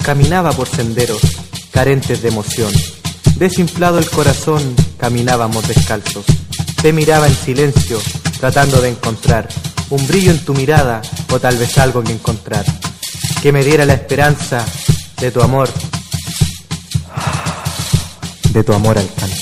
caminaba por senderos carentes de emoción. Desinflado el corazón, caminábamos descalzos. Te miraba en silencio, tratando de encontrar un brillo en tu mirada o tal vez algo que encontrar, que me diera la esperanza de tu amor al canto.